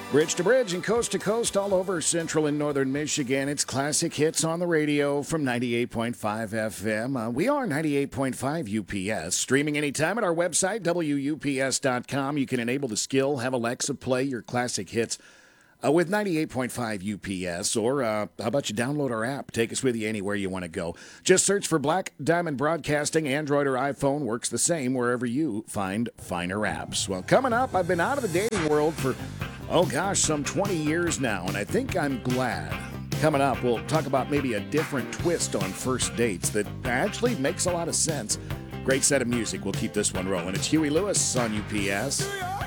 Bridge to bridge and coast to coast all over central and northern Michigan. It's classic hits on the radio from 98.5 FM. We are 98.5 UPS. Streaming anytime at our website, WUPS.com. You can enable the skill, have Alexa play your classic hits with 98.5 UPS. Or how about you download our app? Take us with you anywhere you want to go. Just search for Black Diamond Broadcasting. Android or iPhone works the same wherever you find finer apps. Well, coming up, I've been out of the dating world for some 20 years now, and I think I'm glad. Coming up, we'll talk about maybe a different twist on first dates that actually makes a lot of sense. Great set of music. We'll keep this one rolling. It's Huey Lewis on UPS.